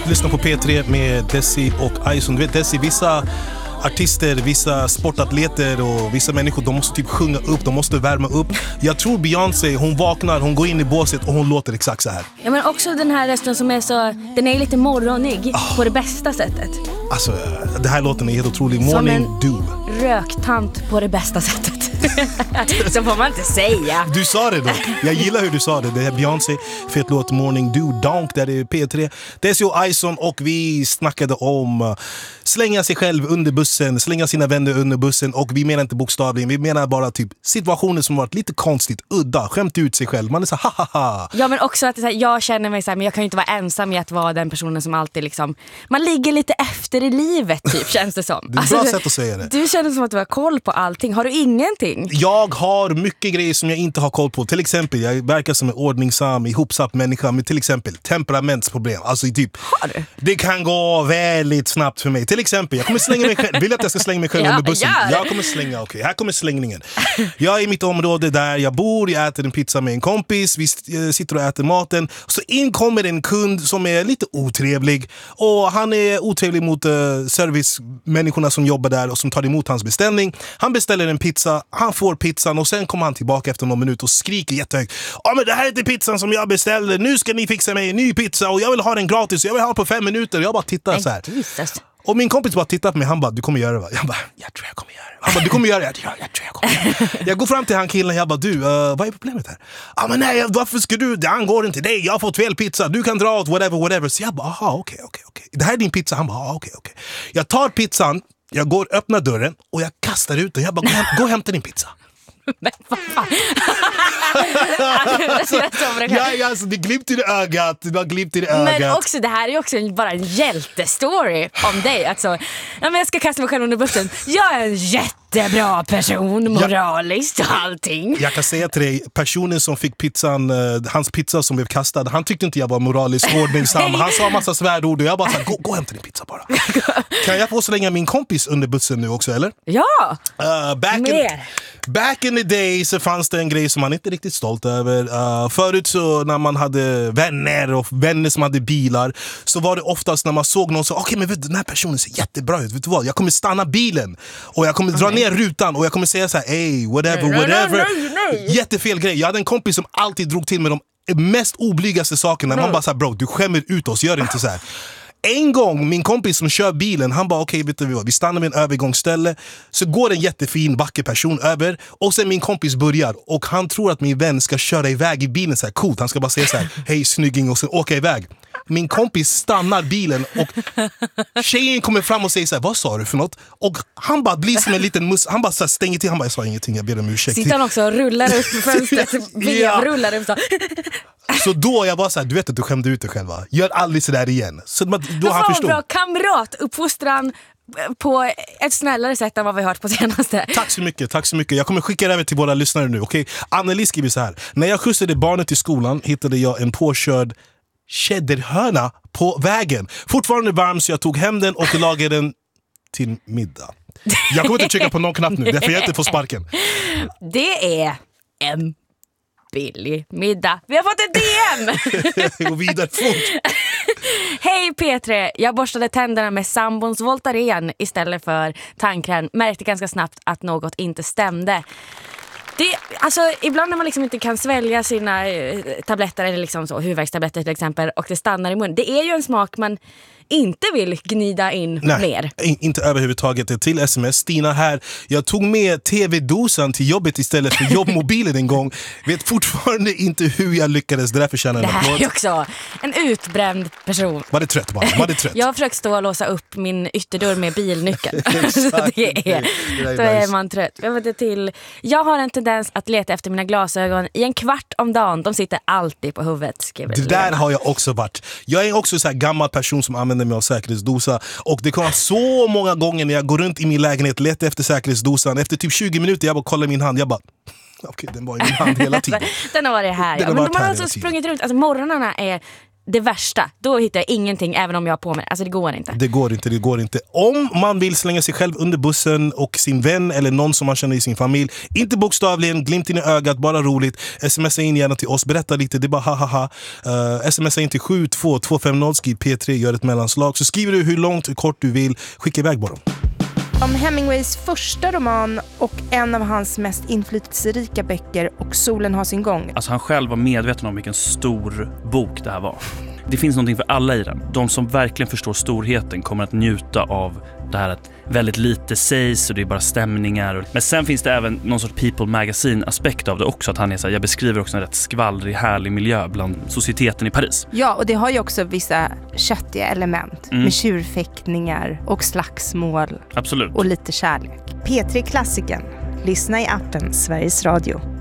lyssnar på P3 med Desi och Ison. Du vet Desi, vissa artister, vissa sportatleter och vissa människor, de måste typ sjunga upp, de måste värma upp. Jag tror Beyoncé, hon vaknar, hon går in i båset och hon låter exakt så här. Ja, men också den här rösten som är så, den är lite morgonig på det bästa sättet. Alltså, det här låten är helt otrolig. Morning Dew. Röktant på det bästa sättet. Så får man inte säga. Du sa det då. Jag gillar hur du sa det. Det är Beyoncé, fet låt Morning Dew, Donk, där det är P3. Desi och Ison, och vi snackade om slänga sig själv under bussen, slänga sina vänner under bussen, och vi menar inte bokstavligen, vi menar bara typ situationer som varit lite konstigt, udda, skämt ut sig själv. Man är så ha. Ja, men också att det är så här, jag känner mig så här, men jag kan ju inte vara ensam i att vara den personen som alltid liksom, man ligger lite efter i livet typ, känns det som. Det är ett bra sätt att säga det. Du känner som att du har koll på allting. Har du ingenting? Jag har mycket grejer som jag inte har koll på. Till exempel, jag verkar som en ordningsam, ihopsatt människa med till exempel temperamentsproblem. Alltså typ, det kan gå väldigt snabbt för mig. Till exempel, jag kommer slänga mig själv. Vill du att jag ska slänga mig själv under bussen? Jag kommer slänga, okej. Här kommer slängningen. Jag är i mitt område där jag bor, jag äter en pizza med en kompis, vi sitter och äter maten. Så in kommer en kund som är lite otrevlig, och han är otrevlig mot servicemänniskorna som jobbar där och som tar emot hans beställning. Han beställer en pizza, han får pizzan, och sen kommer han tillbaka efter någon minut och skriker jättehögt: ja, men det här är inte pizzan som jag beställde, nu ska ni fixa mig en ny pizza och jag vill ha den gratis, jag vill ha den på 5 minuter. Jag bara tittar så här. Och min kompis bara tittar på mig, han bara: du kommer göra det, va? Jag bara: jag tror jag kommer göra det. Han bara: du kommer göra det? Jag tror jag kommer göra det. Jag går fram till han killen, jag bara: du, vad är problemet här? Ja, men nej, varför ska du, det angår inte dig, jag har fått fel pizza, du kan dra åt whatever. Så jag bara: aha, okej. Det här är din pizza. Han bara: okej. Jag tar pizzan, jag går, öppnar dörren och jag kastar ut den. Jag bara: gå och hämta din pizza. Men vad fan? Alltså, det glimt i det ögat. Men också, det här är också bara en hjältestory om dig. Alltså, ja, men jag ska kasta mig själv under bussen. Jag är en jättebra person, moraliskt och allting. Jag kan säga till dig, personen som fick pizzan, hans pizza som blev kastad, han tyckte inte jag var moraliskt ordningsam. Han sa en massa svärord och jag bara: gå och hämta din pizza bara. Kan jag få slänga min kompis under bussen nu också, eller? Ja, back in the day så fanns det en grej som man inte är riktigt stolt över. Förut så när man hade vänner som hade bilar, så var det oftast när man såg någon så: okej, men vet du, den här personen ser jättebra ut, vet du vad? Jag kommer stanna bilen och jag kommer dra ner rutan och jag kommer säga så här: hey, whatever. Jättefel grej. Jag hade en kompis som alltid drog till med de mest oblygaste sakerna. Man bara så här: bro, du skämmer ut oss, gör inte så här. En gång, min kompis som kör bilen, han bara: okej, vet du vad? Vi stannar med en övergångsställe, så går en jättefin backeperson över, och sen min kompis börjar, och han tror att min vän ska köra iväg i bilen så här coolt. Han ska bara säga så här: hej snygging, och sen åka iväg. Min kompis stannar bilen och tjejen kommer fram och säger så här: vad sa du för något? Och han bara blir som en liten mus. Han bara så här stänger till, han bara: jag sa ingenting, jag ber om ursäkt. Sitter han också och rullar upp fönstret? Rullar upp så. Så då jag var så här: du vet att du skämde ut dig själv, va? Gör aldrig så där igen. Så då han förstod. Bra kamrat, uppfostran på ett snällare sätt än vad vi hört på senaste. Tack så mycket. Jag kommer skicka det över till våra lyssnare nu, okej? Anneli skriver så här: när jag skjutsade barnet till skolan hittade jag en påkörd cheddarhörna på vägen. Fortfarande varm, så jag tog hem den och lagade den till middag. Jag kommer inte trycka på någon knapp nu, därför jag inte får sparken. Det är en billig middag. Vi har fått ett DM! Och vidare fort. Hej P3, jag borstade tänderna med sambons Voltaren istället för tandkräm. Märkte ganska snabbt att något inte stämde. Alltså, ibland när man liksom inte kan svälja sina tabletter eller liksom så, huvudvärkstabletter till exempel, och det stannar i munnen. Det är ju en smak man inte vill gnida in mer. Inte överhuvudtaget. Till sms. Stina här: jag tog med tv-dosan till jobbet istället för jobbmobilen en gång. Vet fortfarande inte hur jag lyckades. Därför känner jag det här är också en utbränd person. Var det trött bara? Jag har försökt stå och låsa upp min ytterdörr med bilnyckeln. Då är man trött. Jag har en tendens att leta efter mina glasögon i en kvart om dagen. De sitter alltid på huvudet. Det där har jag också varit. Jag är också så här gammal person som använder mig av säkerhetsdosa, och det kommer så många gånger när jag går runt i min lägenhet, letar efter säkerhetsdosan. Efter typ 20 minuter jag bara kollar min hand, jag bara okej, den var i min hand hela tiden. Den har varit här. Men de har alltså sprungit runt. Alltså morgnarna är det värsta. Då hittar jag ingenting även om jag har på mig. Alltså det går inte. Det går inte. Om man vill slänga sig själv under bussen och sin vän eller någon som man känner i sin familj, inte bokstavligen, glimt in i ögat, bara roligt. Smsa in gärna till oss, berätta lite, det är bara hahaha. Smsa in till 72250, skriv P3, gör ett mellanslag. Så skriver du hur långt, hur kort du vill, skicka iväg bara. Om Hemingways första roman och en av hans mest inflytelserika böcker, Och solen har sin gång. Alltså han själv var medveten om vilken stor bok det här var. Det finns någonting för alla i den. De som verkligen förstår storheten kommer att njuta av det här att väldigt lite sägs och det är bara stämningar. Men sen finns det även någon sorts People Magazine-aspekt av det också. Att han är så här, jag beskriver också en rätt skvallrig, härlig miljö bland societeten i Paris. Ja, och det har ju också vissa köttiga element med tjurfäktningar och slagsmål. Absolut. Och lite kärlek. P3 Klassiken. Lyssna i appen Sveriges Radio.